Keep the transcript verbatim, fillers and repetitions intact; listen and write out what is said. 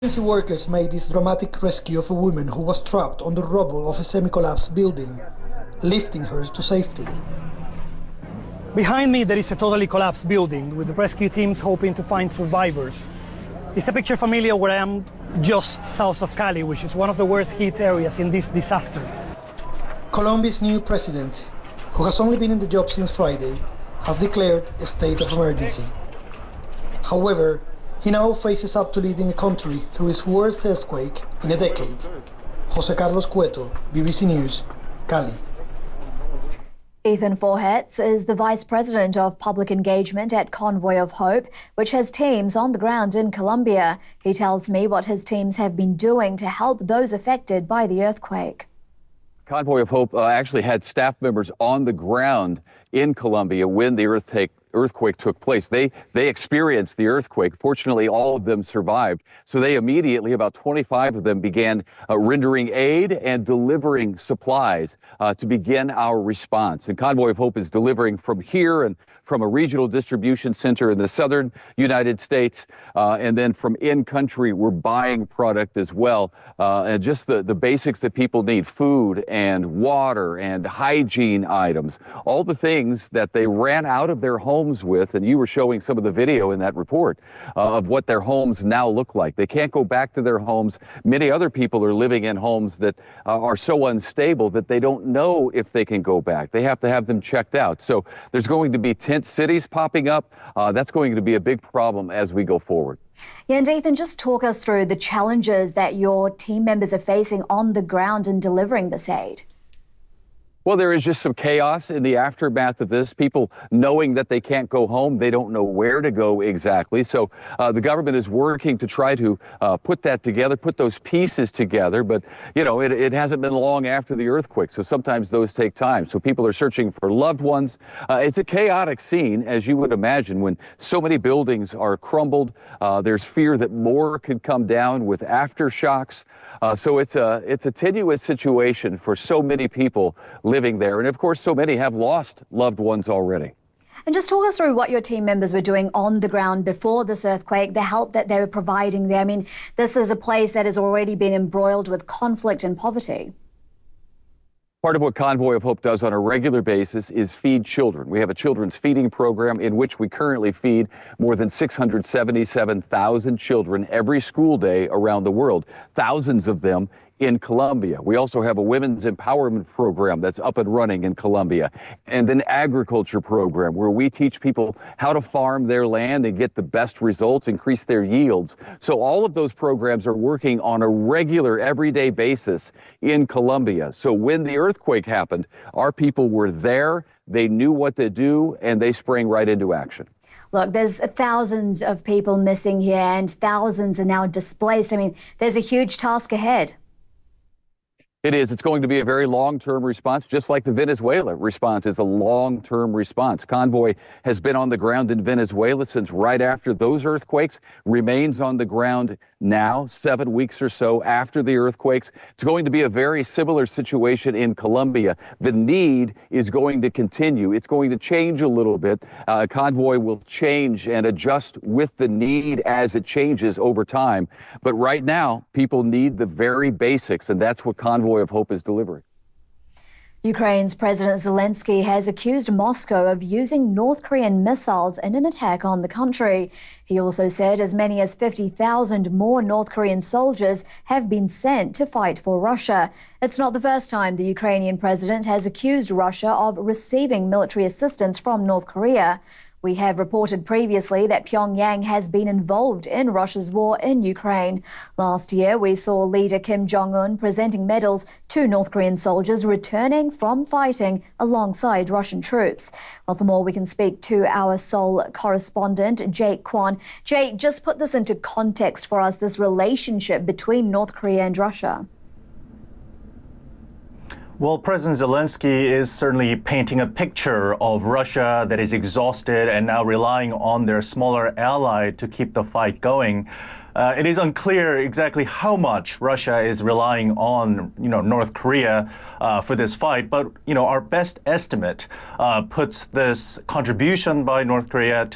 Emergency workers made this dramatic rescue of a woman who was trapped on the rubble of a semi-collapsed building, lifting her to safety. Behind me there is a totally collapsed building with the rescue teams hoping to find survivors. Is a picture familiar where I am just south of Cali, which is one of the worst hit areas in this disaster. Colombia's new president, who has only been in the job since Friday, has declared a state of emergency. However, he now faces up to leading a country through its worst earthquake in a decade. José Carlos Cueto, B B C News, Cali. Ethan Forhetz is the Vice President of Public Engagement at Convoy of Hope, which has teams on the ground in Colombia. He tells me what his teams have been doing to help those affected by the earthquake. Convoy of Hope uh, actually had staff members on the ground in Colombia when the earthquake earthquake took place. They they experienced the earthquake. Fortunately, all of them survived. So they immediately, about twenty-five of them, began uh, rendering aid and delivering supplies uh, to begin our response. And Convoy of Hope is delivering from here and from a regional distribution center in the southern United States, uh, and then from in-country, we're buying product as well, uh, and just the, the basics that people need, food and water and hygiene items, all the things that they ran out of their homes with, and you were showing some of the video in that report uh, of what their homes now look like. They can't go back to their homes. Many other people are living in homes that uh, are so unstable that they don't know if they can go back. They have to have them checked out. So there's going to be tent cities popping up. Uh, that's going to be a big problem as we go forward. Yeah, and Ethan, just talk us through the challenges that your team members are facing on the ground in delivering this aid. Well, there is just some chaos in the aftermath of this. People knowing that they can't go home, they don't know where to go exactly. So uh, the government is working to try to uh, put that together, put those pieces together. But, you know, it, it hasn't been long after the earthquake, so sometimes those take time. So people are searching for loved ones. Uh, it's a chaotic scene, as you would imagine, when so many buildings are crumbled. Uh, there's fear that more could come down with aftershocks. Uh, so it's a, it's a tenuous situation for so many people living there. And of course, so many have lost loved ones already. And just talk us through what your team members were doing on the ground before this earthquake, the help that they were providing there. I mean, this is a place that has already been embroiled with conflict and poverty. Part of what Convoy of Hope does on a regular basis is feed children. We have a children's feeding program in which we currently feed more than six hundred seventy-seven thousand children every school day around the world, thousands of them in Colombia. We also have a women's empowerment program that's up and running in Colombia, and an agriculture program where we teach people how to farm their land and get the best results, increase their yields. So all of those programs are working on a regular, everyday basis in Colombia. So when the earthquake happened, our people were there, they knew what to do, and they sprang right into action. Look, there's thousands of people missing here and thousands are now displaced. I mean, there's a huge task ahead. It is. It's going to be a very long-term response, just like the Venezuela response is a long-term response. Convoy has been on the ground in Venezuela since right after those earthquakes, remains on the ground now, seven weeks or so after the earthquakes. It's going to be a very similar situation in Colombia. The need is going to continue. It's going to change a little bit. Uh, Convoy will change and adjust with the need as it changes over time. But right now, people need the very basics, and that's what Convoy of Hope is delivering. Ukraine's President Zelensky has accused Moscow of using North Korean missiles in an attack on the country. He also said as many as fifty thousand more North Korean soldiers have been sent to fight for Russia. It's not the first time the Ukrainian president has accused Russia of receiving military assistance from North Korea. We have reported previously that Pyongyang has been involved in Russia's war in Ukraine. Last year, we saw leader Kim Jong-un presenting medals to North Korean soldiers returning from fighting alongside Russian troops. Well, for more, we can speak to our Seoul correspondent, Jake Kwon. Jake, just put this into context for us, this relationship between North Korea and Russia. Well, President Zelensky is certainly painting a picture of Russia that is exhausted and now relying on their smaller ally to keep the fight going. Uh, it is unclear exactly how much Russia is relying on, you know, North Korea uh, for this fight, but, you know, our best estimate uh, puts this contribution by North Korea to